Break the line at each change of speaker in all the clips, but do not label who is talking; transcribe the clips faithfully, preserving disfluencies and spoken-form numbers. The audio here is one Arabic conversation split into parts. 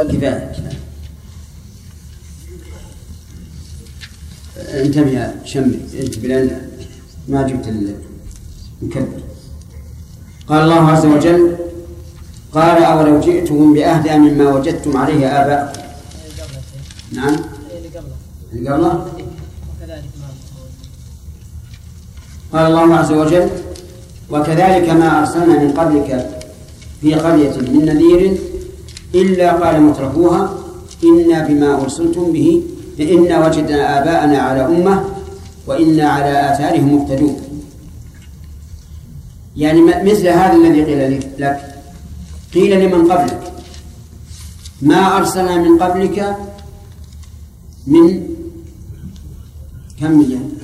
كفاية. انتبه يا شمي، انتبه لأن ما جبت المكبر. قال الله عز وجل: قال: أولو جئتهم بأهدى مما وجدتم عليه آباءكم. نعم اللي قبله. قال الله عز وجل: وكذلك ما أرسلنا من قبلك في قرية من نذير إلا قال مترفوها إنا بما أرسلتم به إنا وجدنا آباءنا على أمة وإنا على آثارهم مقتدون. يعني مثل هذا الذي قيل لك قيل لمن قبلك: ما أرسلنا من قبلك من كم مليون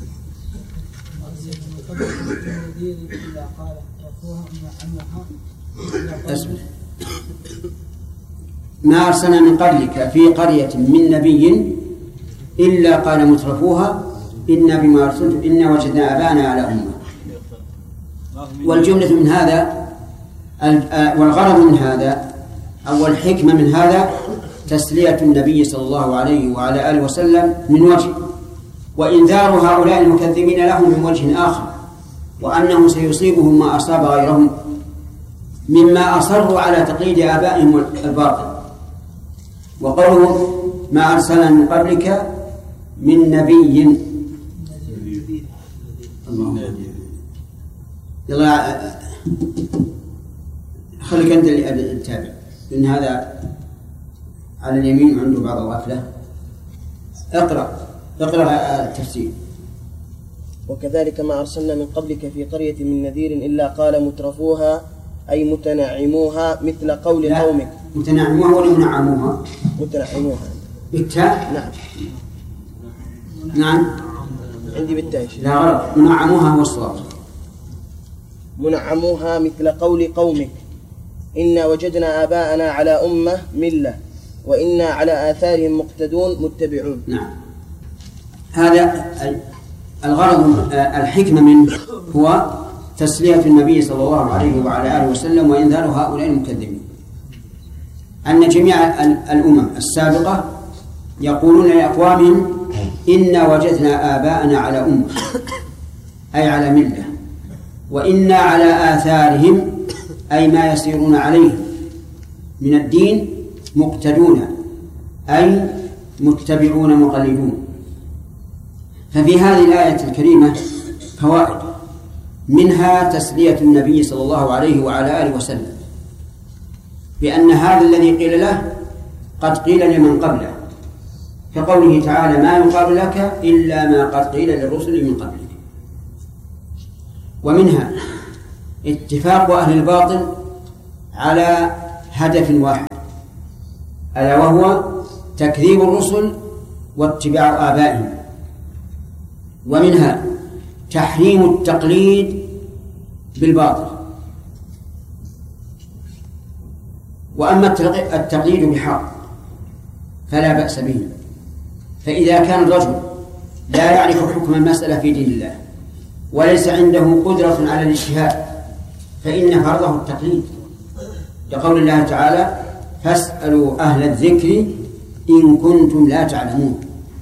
ما أرسلنا من قبلك في قرية من نبي إلا قال مترفوها إنا بما أرسلتم إنا وجدنا آباءنا على أمة. والجملة من هذا والغرض من هذا أو الحكمة من هذا تسلية النبي صلى الله عليه وعلى آله وسلم من وجه، وإنذار هؤلاء المكذبين لهم من وجه آخر، وأنه سيصيبهم ما أصاب غيرهم مما أصروا على تقليد آبائهم الباطل. وقوله ما أرسلنا من قبلك من نبي. يلا خليك أنت اللي تتابع، لأن هذا على اليمين عنده بعض الغفلة. اقرأ اقرأ التفسير.
وكذلك ما أرسلنا من قبلك في قرية من نذير إلا قال مترفوها أي متنعموها مثل قول قومك.
متنعموها ولا منعموها؟
متنعموها
بالتاء.
نعم
نعم
عندي بالتاء.
لا غلط، منعموها هو الصواب.
منعموها مثل قول قومك إنا وجدنا آباءنا على أمة ملة وإنا على آثارهم مقتدون متبعون.
نعم هذا الغرض الحكمة منه هو تسلية النبي صلى الله عليه وعلى آله وسلم وإنذار هؤلاء المكذبين أن جميع الأمم السابقة يقولون لأقوامهم إنا وجدنا آباءنا على أمة أي على ملة، وإنا على آثارهم أي ما يسيرون عليه من الدين مقتدون أي متبعون مقلدون. ففي هذه الآية الكريمة فوائد، منها تسلية النبي صلى الله عليه وعلى آله وسلم بأن هذا الذي قيل له قد قيل لمن قبله، كقوله تعالى ما يقال لك إلا ما قد قيل للرسل من قبلك. ومنها اتفاق أهل الباطل على هدف واحد ألا وهو تكذيب الرسل واتباع آبائهم. ومنها تحريم التقليد بالباطل. وأما التقليد بحق فلا بأس به، فإذا كان الرجل لا يعرف حكم المسألة في دين الله وليس عنده قدرة على الاجتهاد فإن فرضه التقليد، لقول الله تعالى فاسألوا أهل الذكر إن كنتم لا تعلمون،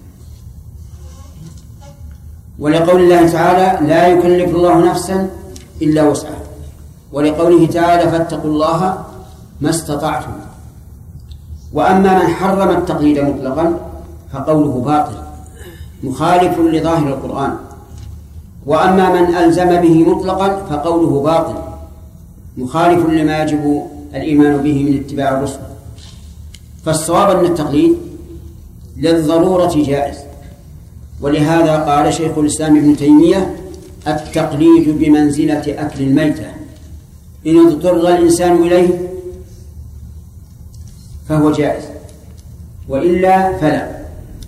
ولقول الله تعالى لا يكلف الله نفسا إلا وسعها، ولقوله تعالى فاتقوا الله ما استطعتم. وأما من حرم التقليد مطلقا فقوله باطل مخالف لظاهر القرآن، وأما من ألزم به مطلقا فقوله باطل مخالف لما يجب الإيمان به من اتباع الرسل. فالصواب أن التقليد للضرورة جائز، ولهذا قال شيخ الإسلام ابن تيمية التقليد بمنزلة أكل الميتة، إن اضطر الإنسان إليه فهو جائز وإلا فلا.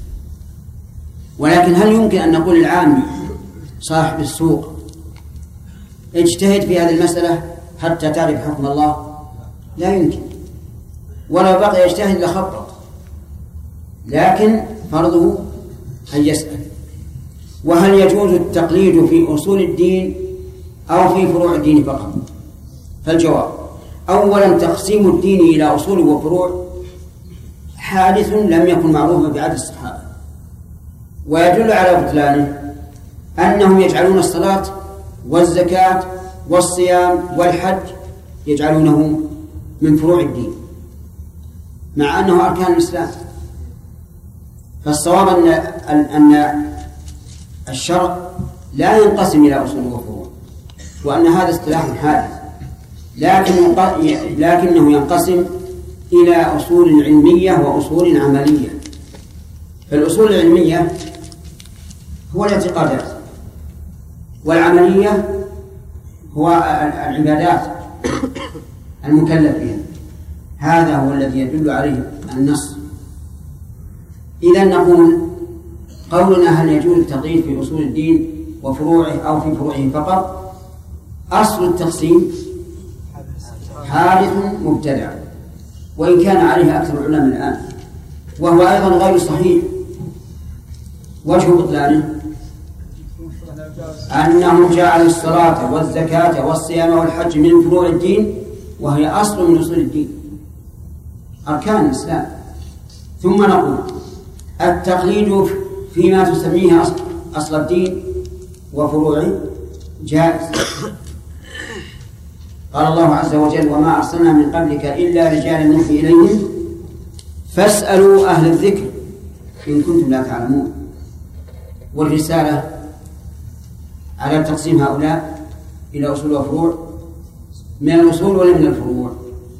ولكن هل يمكن أن نقول العامي صاحب السوق اجتهد في هذه المسألة حتى تعرف حكم الله؟ لا يمكن، ولو بقي يجتهد لخبط، لكن فرضه أن يسأل. وهل يجوز التقليد في أصول الدين أو في فروع الدين فقط؟ فالجواب أولا تقسيم الدين إلى أصول وفروع حادث لم يكن معروفا بعد الصحابة. ويدل على بطلانه أنهم يجعلون الصلاة والزكاة والصيام والحج يجعلونه من فروع الدين مع أنه أركان الإسلام. فالصواب أن أن الشرع لا ينقسم إلى أصول وفروع، وأن هذا اصطلاح حادث، لكن لكنه ينقسم إلى أصول علمية وأصول عملية. فالأصول العلمية هو الاعتقادات، والعملية هو العبادات المكلف بها. هذا هو الذي يدل عليه النص. إذا نقول قولنا هل يجوز التقييد في أصول الدين وفروعه أو في فروعه فقط، أصل التقسيم حادث مبتدع، وإن كان عليه أكثر العلماء الآن، وهو أيضا غير صحيح. وجه بطلانه أنه جعل الصلاة والزكاة والصيام والحج من فروع الدين، وهي أصل من أصول الدين، أركان الإسلام. ثم نقول التقليد فيما تسميه أصل الدين وفروعه جائز. قال الله عز وجل: وما أرسلنا من قبلك إلا رجالا نوحي إليهم فاسألوا أهل الذكر إن كنتم لا تعلمون. والرسالة على تقسيم هؤلاء إلى أصول وفروع، من الأصول ولا من الفروع؟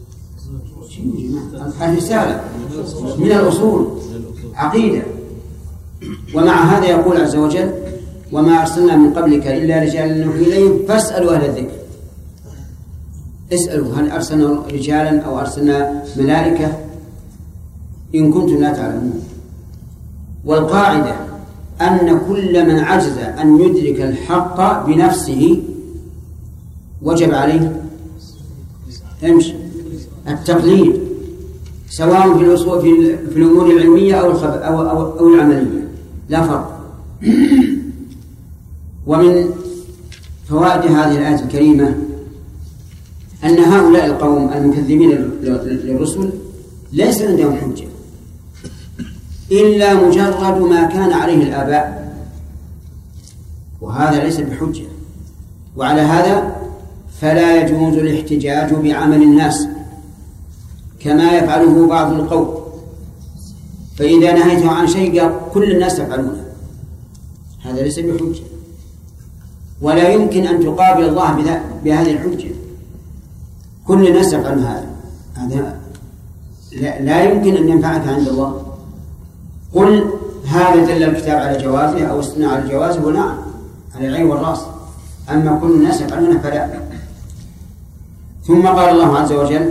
الرسالة من الأصول، عقيدة. ومع هذا يقول عز وجل: وما أرسلنا من قبلك إلا رجالا نوحي إليهم فاسألوا أهل الذكر. اسألوا هل أرسلنا رجالا أو أرسلنا ملائكة إن كنتم لا تعلمون. والقاعدة أن كل من عجز أن يدرك الحق بنفسه وجب عليه امشي التقليد، سواء في الأصول في الأمور العلمية أو أو أو, أو العملية، لا فرق. ومن فوائد هذه الآية الكريمة أن هؤلاء القوم المكذبين للرسل ليس عندهم حجة إلا مجرد ما كان عليه الآباء، وهذا ليس بحجة. وعلى هذا فلا يجوز الاحتجاج بعمل الناس كما يفعله بعض القوم، فإذا نهيته عن شيء قال كل الناس يفعلونه، هذا ليس بحجة. ولا يمكن أن تقابل الله بهذه الحجة، كل الناس يفعلون هذا، هذا لا يمكن أن ينفعك عند الله. قل هذا دل الكتاب على جوازه أو السنة على جوازه، ونعم على العين والرأس، أما كل الناس يفعلون فلا. ثم قال الله عز وجل: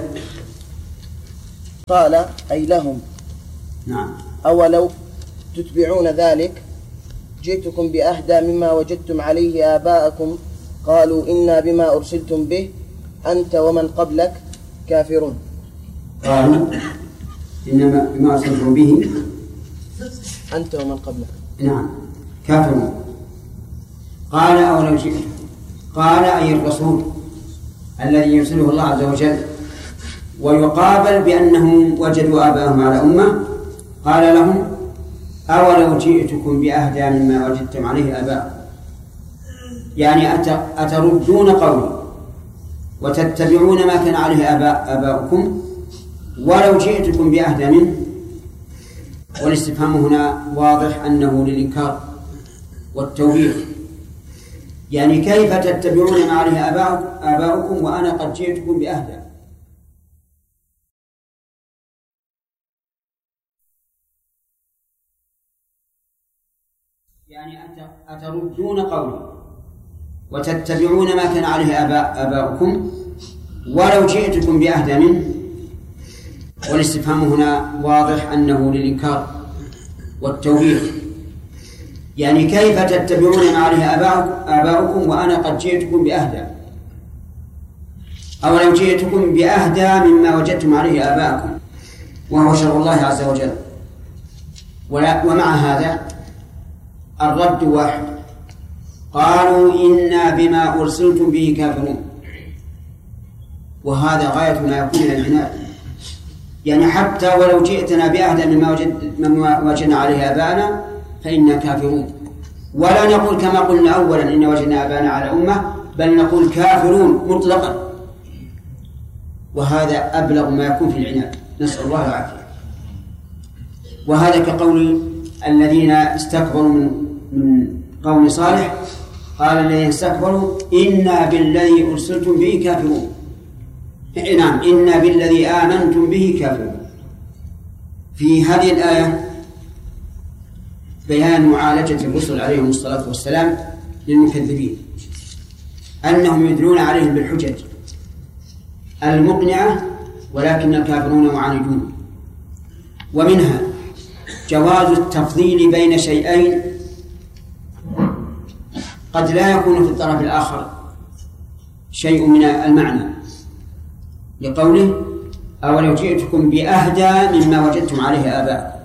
قال أي لهم
نعم
أولو تتبعون ذلك جئتكم بأهدى مما وجدتم عليه آباءكم قالوا إنا بما أرسلتم به أنت ومن قبلك كافرون.
قالوا إنما بما أرسلتم به
أنت ومن قبلك
نعم كافرون. قال أولو جئت، قال أي الرسول الذي يرسله الله عز وجل، ويقابل بأنهم وجدوا آباءهم على أمة. قال لهم: أولو جئتكم بأهدى مما وجدتم عليه آباءكم، يعني أتردون قولي وتتبعون ما كان عليه آباء آباؤكم ولو جئتكم بأهدى منه. والاستفهام هنا واضح أنه للإنكار والتوبيخ، يعني كيف تتبعون ما عليه آباؤكم وأنا قد جئتكم بأهدى. يعني أتردون قولي وتتبعون ما كان عليه آباء آباؤكم ولو جئتكم بأهدى منه. والاستفهام هنا واضح أنه للإنكار والتوبيخ، يعني كيف تتبعون ما عليه آباؤكم وأنا قد جئتكم بأهدى، أو لو جئتكم بأهدى مما وجدتم عليه آباءكم، وهو شرع الله عز وجل. ومع هذا الرد واحد، قالوا إنا بما أرسلتم به كافرون. وهذا غاية ما يكون من العناد، يعني حتى ولو جئتنا بأهدى مما وجد مما وجدنا عليه آباءنا فإنا كافرون. ولا نقول كما قلنا أولا إن وجدنا آباءنا على أمة، بل نقول كافرون مطلقا، وهذا أبلغ ما يكون في العناد، نسأل الله العافية. وهذا كقول الذين استكبروا من من قوم صالح، قال الذين استكبروا إنا بالذي أرسلتم به كافرون. نعم، إنا بالذي آمنتم به كافرون. في هذه الآية بيان معالجة الرسل عليهم الصلاة والسلام للمكذبين، أنهم يدلون عليهم بالحجج المقنعة، ولكن الكافرون معاندون. ومنها جواز التفضيل بين شيئين قد لا يكون في الطرف الآخر شيء من المعنى، لقوله أولو جئتكم بأهدى مما وجدتم عليه آباءكم.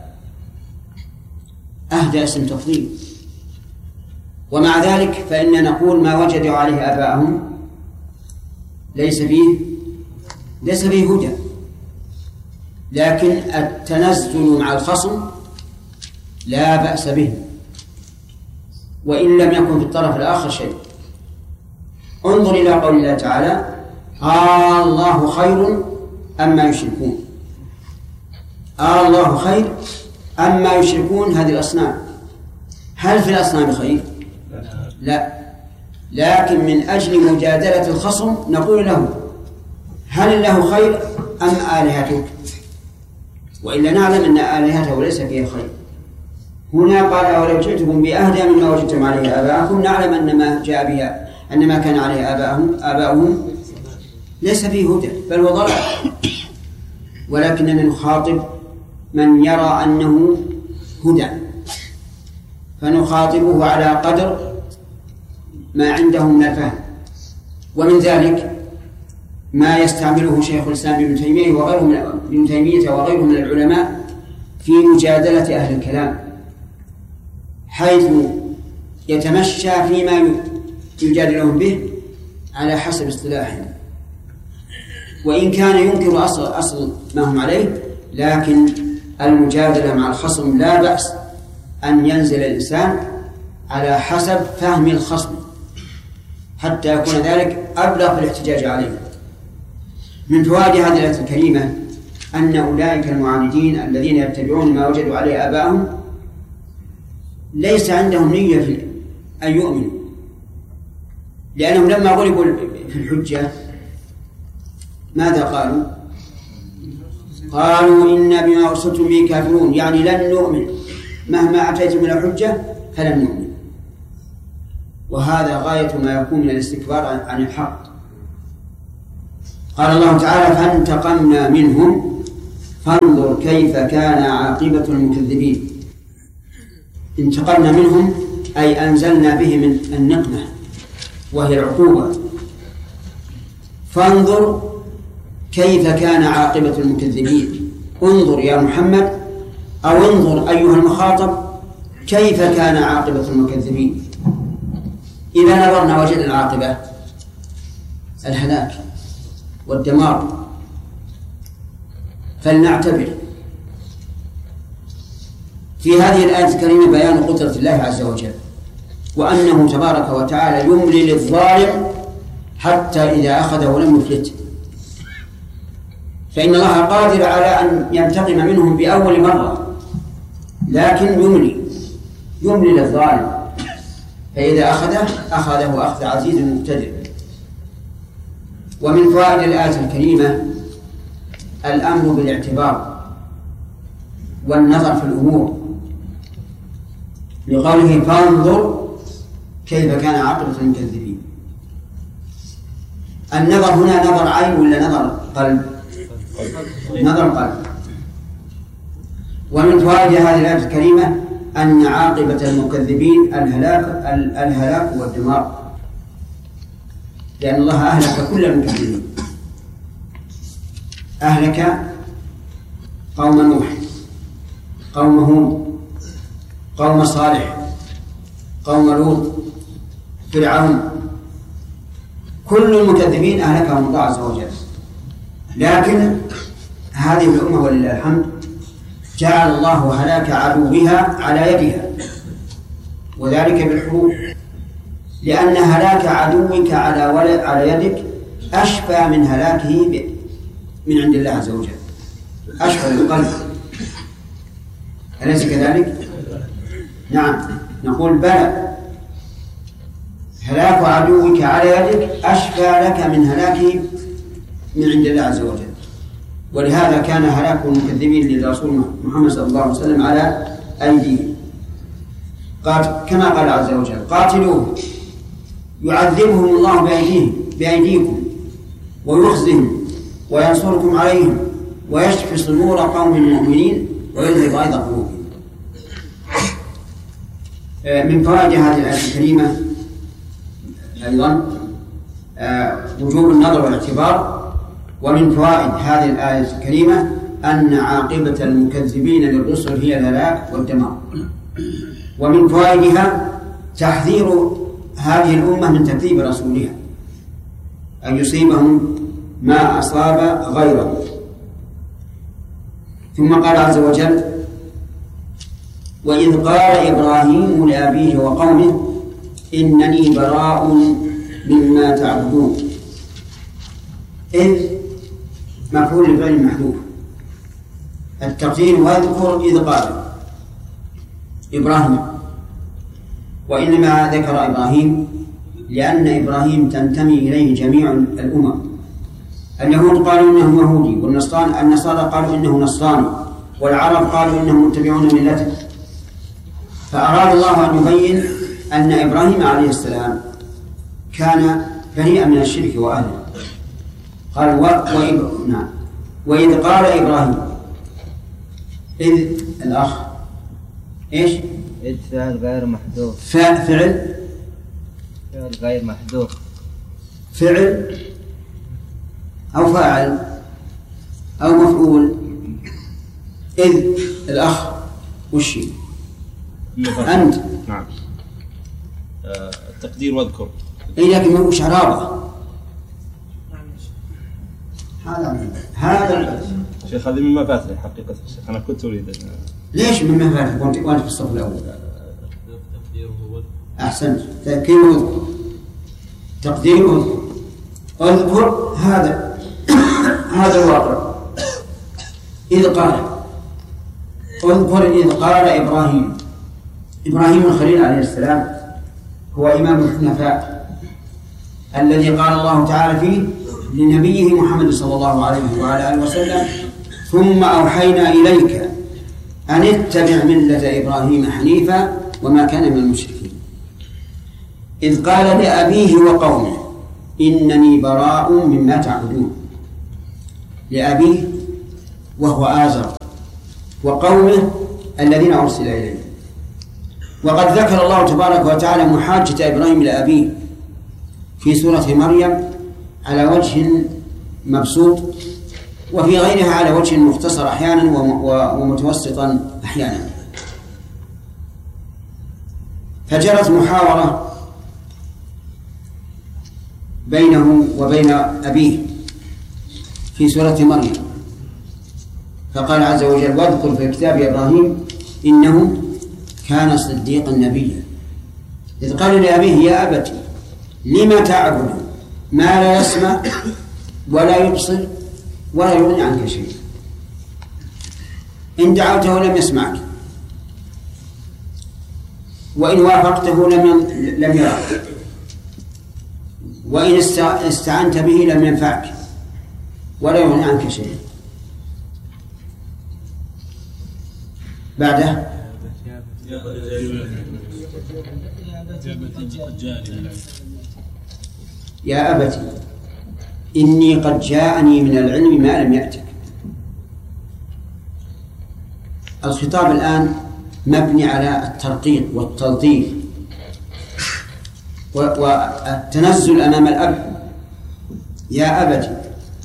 أهدى اسم تفضيل، ومع ذلك فإن نقول ما وجدوا عليه آباءهم ليس فيه ليس فيه هدى، لكن التنزل مع الخصم لا بأس به وإن لم يكن في الطرف الآخر شيء. انظر إلى قول الله تعالى آه الله خير أما يشركون. آه الله خير أما يشركون، هذه الأصنام. هل في الأصنام خير؟ لا، لكن من أجل مجادلة الخصم نقول له هل الله خير أم آلهتك؟ وإلا نعلم أن آلهته ليس فيها خير. هنا قال ولو جئتكم بأهدى مما وجدتم عليه آباءكم، نعلم أن ما جاء بها أن ما كان عليه آباءهم آباءهم ليس فيه هدى بل هو ضلال، ولكننا نخاطب من يرى أنه هدى، فنخاطبه على قدر ما عنده من الفهم. ومن ذلك ما يستعمله شيخ الإسلام ابن تيمية وغيره من ابن تيمية وغيره من العلماء في مجادلة أهل الكلام، حيث يتمشى فيما يجادلهم به على حسب اصطلاحهم، وإن كان ينكر أصل أصل ما هم عليه، لكن المجادلة مع الخصم لا بأس أن ينزل الإنسان على حسب فهم الخصم حتى يكون ذلك أبلغ في الاحتجاج عليه. من فوائد هذه الآية الكريمة أن أولئك المعاندين الذين يتبعون ما وجدوا عليه آباءهم ليس عندهم نية في أن يؤمنوا، لأنهم لما غلبوا في الحجة ماذا قالوا؟ قالوا إنا بما أرسلتم به كافرون، يعني لن نؤمن مهما أتيتم من الحجة فلن نؤمن. وهذا غاية ما يكون من الاستكبار عن الحق. قال الله تعالى فانتقمنا منهم فانظر كيف كان عاقبة المكذبين. انتقمنا منهم أي أنزلنا بهم النقمة وهي العقوبة. فانظر كيف كان عاقبة المكذبين، انظر يا محمد أو انظر أيها المخاطب كيف كان عاقبة المكذبين. إذا نظرنا وجدنا العاقبة الهلاك والدمار، فلنعتبر في هذه الآية الكريمة بيان قدرة الله عز وجل، وأنه تبارك وتعالى يملي للظالم حتى إذا أخذه لم يفلته، فإن الله قادر على أن ينتقم منهم بأول مرة، لكن يملي يملي للظالم، فإذا أخذه أخذه أخذ عزيز مقتدر. ومن فوائد الآية الكريمة الأمر بالاعتبار والنظر في الأمور، لقوله فانظر كيف كان عاقبة المكذبين. النظر هنا نظر عين ولا نظر قلب؟ نظر قلب. ومن فوائد هذه الآية الكريمة أن عاقبة المكذبين الهلاك الهلاك والدمار، لأن الله أهلك كل المكذبين. أهلك قوم نوح، قوم هود، قوم صالح، قوم لوط، فرعون، كل المكذبين أهلكهم الله عز وجل. لكن هذه الأمة ولله الحمد جعل الله هلاك عدوها على يدها، وذلك بالحروب، لأن هلاك عدوك على على يدك أشفى من هلاكه من عند الله عز وجل، أشفى للقلب، أليس كذلك؟ نعم، نقول بلى، هلاك عدوك على يدك أشفى لك من هلاكه من عند الله عز وجل. ولهذا كان هلاك المكذبين للرسول محمد صلى الله عليه وسلم على أيديهم. كما قال عز وجل: قاتلوه يعذبهم الله بأيديهم بأيديكم ويخزهم وينصركم عليهم ويشفي صدور قوم مؤمنين ويذهب غيظ قلوبهم. من فوائد هذه الآية الكريمة أيضا وجوب النظر والاعتبار. ومن فوائد هذه الآية الكريمة أن عاقبة المكذبين للرسل هي الهلاك والدمار. ومن فوائدها تحذير هذه الأمة من تكذيب رسولها، أن يصيبهم ما أصاب غيره. ثم قال عز وجل: وإذ قال إبراهيم لأبيه وقومه إنني براء مما تعبدون. إذ مفعول لفعل محذوف، التقدير واذكر إذ قال إبراهيم، وإنما ذكر إبراهيم لأن إبراهيم تنتمي إليه جميع الأمم. اليهود قالوا إنه يهودي، والنصارى قالوا إنه نصراني، والعرب قالوا إنهم متبعون ملته. فأراد الله أن يبين أن إبراهيم عليه السلام كان بريئا من الشرك وأهله. قال و... وإب... نعم. وإذ قال إبراهيم، إذ الأخ إيش؟
إذ فعل غير محذوف.
فعل
فعل غير محذوف.
فعل أو فاعل أو مفعول. إذ الأخ وش أنت؟
نعم. آه التقدير واذكر.
إيه لكن وش عرابة؟ هذا هذا
شيخ هذه من مفاتن حقيقة الشيخ، أنا كنت أريد أن...
ليش من مفاتن وأنت وأنت في الصف الأول؟ أحسنت. تذكير واذكر، تقدير واذكر، اذكر هذا هذا الواقع. إذ قال، اذكر إذ قال إبراهيم. إبراهيم الخليل عليه السلام هو إمام الحنفاء الذي قال الله تعالى فيه لنبيه محمد صلى الله عليه وعلى آله وسلم: ثم أوحينا إليك أن اتبع ملة إبراهيم حنيفا وما كان من المشركين. إذ قال لأبيه وقومه إنني براء مما تعبدون. لأبيه وهو آزر، وقومه الذين أرسل إليه. وقد ذكر الله تبارك وتعالى محاجة إبراهيم لأبيه في سورة مريم على وجه مبسوط، وفي غيرها على وجه مختصر أحيانا ومتوسطا أحيانا. فجرت محاورة بينه وبين أبيه في سورة مريم، فقال عز وجل: واذكر في كتاب إبراهيم إنه كان صديقا نبيا. إذ قال لأبيه: يا أبت لم تعبد ما لا يسمع ولا يبصر ولا يغني عنك شيء. إن دعوته لم يسمعك، وإن وافقته لم لم يراك، وإن استعنت به لم ينفعك ولا يغني عنك شيء. بعده: يا أبت إني قد جاءني من العلم ما لم يأتك. الخطاب الآن مبني على الترقيق والتلطيف والتنزل أمام الأب. يا أبت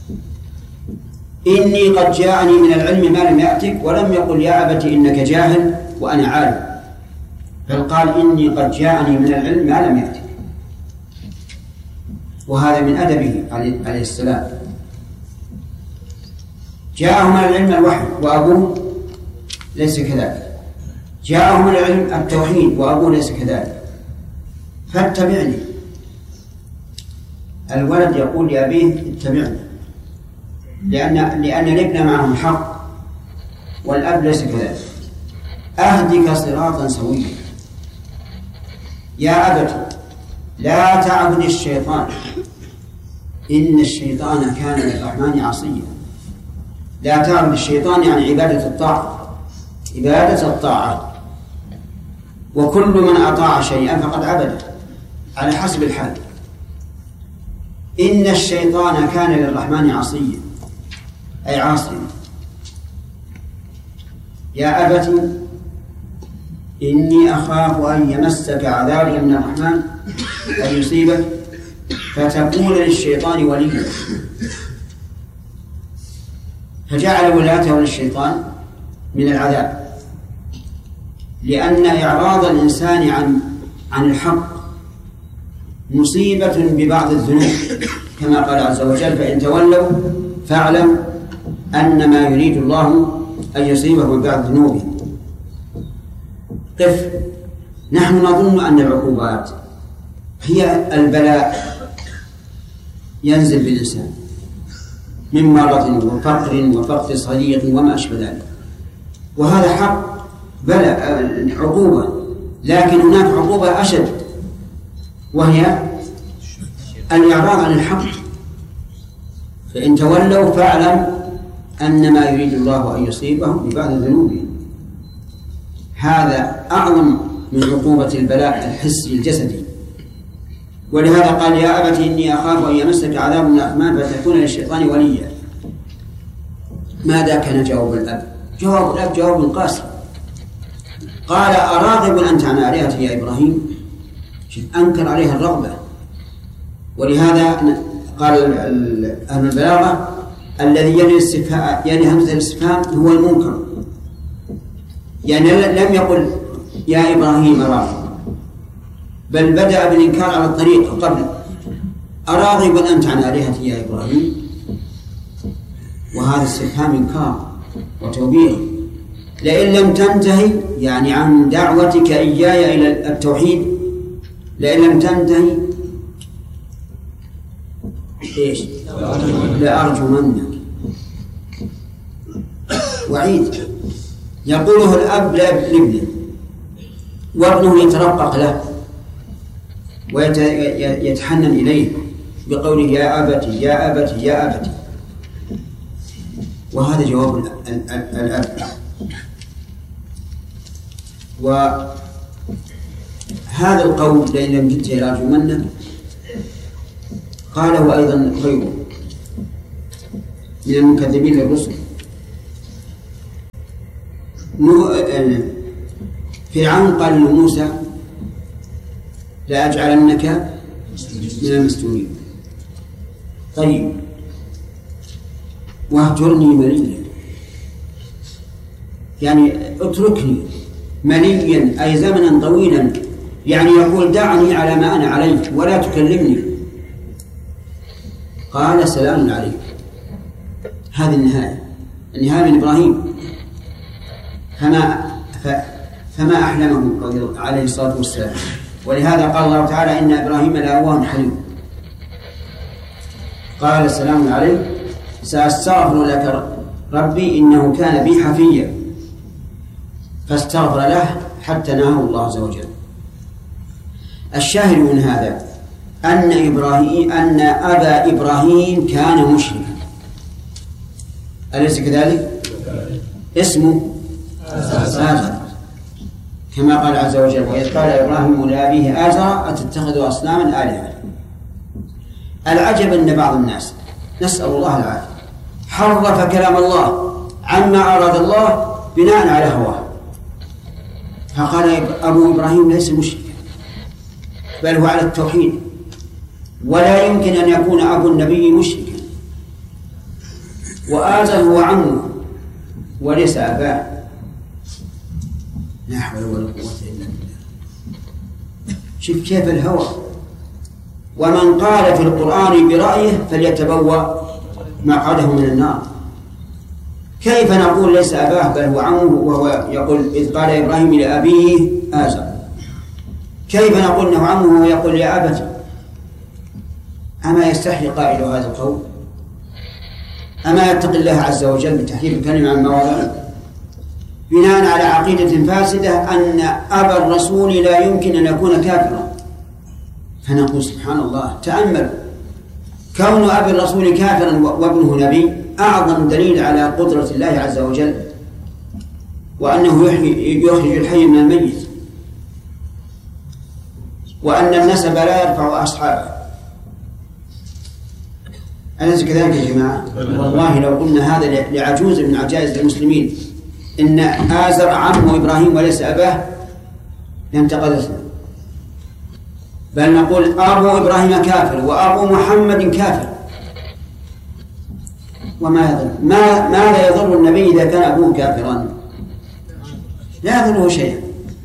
إني قد جاءني من العلم ما لم يأتك، ولم يقل يا أبت إنك جاهل وأنا عالم، بل قال إني قد جاءني من العلم ما لم يأتك. وهذا من أدبه عليه السلام. جاءهم العلم الوحي وأبوه ليس كذلك، جاءهم العلم التوحيد وأبوه ليس كذلك، فاتبعني. الولد يقول لأبيه اتبعني، لأن لأن الابن معه الحق والأب ليس كذلك. أهدك صراطا سويا يا أبت لا تعبد الشيطان إن الشيطان كان للرحمن عصيا. لا تعبد الشيطان يعني عبادة الطاعة، عبادة الطاعة، وكل من أطاع شيئا فقد عبده على حسب الحال. إن الشيطان كان للرحمن عصيا أي عاصيا. يا أبت إني أخاف أن يمسك عذاب من الرحمن أن يصيبك فتكون للشيطان وليا. فجعل ولايته للشيطان من العذاب، لأن إعراض الإنسان عن عن الحق مصيبة ببعض الذنوب، كما قال عز وجل فإن تولوا فاعلم أن ما يريد الله أن يصيبه ببعض ذنوبهم. قف. نحن نظن أن العقوبات هي البلاء ينزل بالإنسان من مرض وفقر وفقد صديق وما أشبه ذلك، وهذا حق بلاء عقوبة، لكن هناك عقوبة أشد وهي الإعراض عن الحق. فإن تولوا فاعلم أن ما يريد الله أن يصيبهم ببعض ذنوبهم. هذا أعظم من عقوبة البلاء الحسي الجسدي. ولهذا قال يا أبت إني أخاف أن يمسك عذاب من الرحمن فتكون للشيطان وليا. ماذا كان جواب الأب؟ جواب الأب جواب قاسي. قال أراغب أنت عن آلهتي يا إبراهيم؟ أنكر عليها الرغبة. ولهذا قال أهل البلاغة الذي يلي همزة الاستفهام هو المنكر، يعني لم يقل يا إبراهيم أراغب، بل بدأ بالإنكار على الطريق قبل أراغب أنت عن آلهتي يا إبراهيم. وهذا استفهام إنكار وتوبيخ. لئن لم تنتهي يعني عن دعوتك إياي إلى التوحيد، لئن لم تنتهي إيش؟ لأرجمنك. وعيد يقوله الأب لابنه وابنه يترقق له ويتحنن إليه بقوله يا أبتي يا أبتي يا أبتي. وهذا جواب الأب. وهذا القول لئن لم تنتهي لأرجمنك قاله أيضا غيره من المكذبين للرسل. فرعون قال لموسى لأجعلنك من المسجونين. طيب واهجرني مليا، يعني اتركني مليا أي زمنا طويلا، يعني يقول دعني على ما أنا عليه ولا تكلمني. قال سلام عليك. هذه النهاية، النهاية من إبراهيم. فما فما أحلمه عليه الصلاة والسلام. ولهذا قال الله تعالى إن إبراهيم لأواه حليم. قال السلام عليك سأستغفر لك ربي إنه كان بي حفيا، فاستغفر له حتى نهاه الله عز وجل. الشاهد من هذا أن إبراهيم أن أبا إبراهيم كان مشركا، أليس كذلك؟ اسمه آزر، كما قال عز وجل وإذ قال إبراهيم لأبيه آزر أتتخذ أصناما آلهة. العجب أن بعض الناس نسأل الله العافية حرف كلام الله عما أراد الله بناء على هواه، فقال أبو إبراهيم ليس مشركا بل هو على التوحيد، ولا يمكن أن يكون أبو النبي مشركا، وآزر هو عمه وليس أباه. لا حول ولا قوة إلا بالله. شوف كيف الهوى. ومن قال في القرآن برأيه فليتبوأ مقعده من النار. كيف نقول ليس أباه بل هو عمه وهو يقول إذ قال إبراهيم لأبيه آزر؟ كيف نقول إنه عمه ويقول يا أبت؟ أما يستحي قائل هذا القول؟ أما يتقي الله عز وجل بتحريف الكلمة عن مواضعه بناء على عقيدة فاسدة أن أبا الرسول لا يمكن أن يكون كافرا؟ فنقول سبحان الله، تأمل، كون أبي الرسول كافرا وابنه نبي أعظم دليل على قدرة الله عز وجل، وأنه يخرج الحي من الميت، وأن النسب لا يرفع أصحابه. أليس كذلك يا جماعة؟ والله لو قلنا هذا لعجوز من عجائز المسلمين إن آزر عمه إبراهيم وليس أباه لانتقدتنا، بل نقول أبو إبراهيم كافر وأبو محمد كافر. وما يضر ما ماذا يضر النبي إذا كان أبوه كافرا؟ لا يضره شيئا،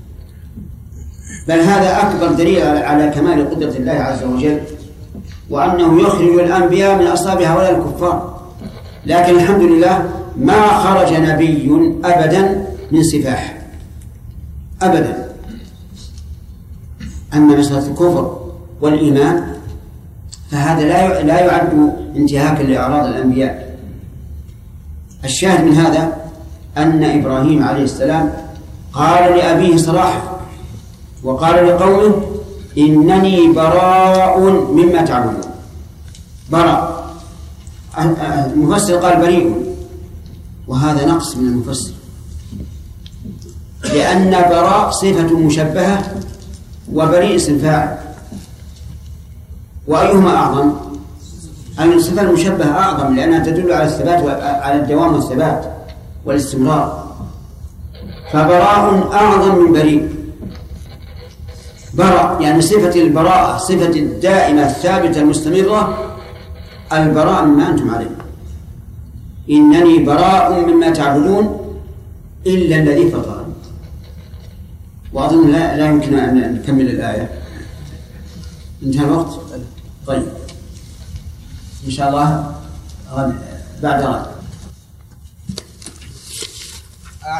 بل هذا أكبر دليل على كمال قدرة الله عز وجل، وأنه يخرج الأنبياء من أصلاب هؤلاء الكفار. لكن الحمد لله ما خرج نبي أبدا من سفاح أبدا. أما مسألة الكفر والإيمان فهذا لا لا يعد انتهاكا لأعراض الأنبياء. الشاهد من هذا أن إبراهيم عليه السلام قال لأبيه صراحة وقال لقومه إنني براء مما تعبدون. براء، المفسر قال بريء، وهذا نقص من المفسر، لأن براء صفة مشبهة وبريء اسم فاعل، وأيهما أعظم؟ الصفة المشبهة أعظم لأنها تدل على الثبات وعلى الدوام والثبات والاستمرار، فبراء أعظم من بريء. براء يعني صفة البراءة، صفة الدائمة الثابتة المستمرة، البراء مما أنتم عليه. إنني براء مما تعبدون إلا الذي فطرني. وأظن لا, لا يمكن أن نكمل الآية، انتهى الوقت. طيب إن شاء الله غد بعد غد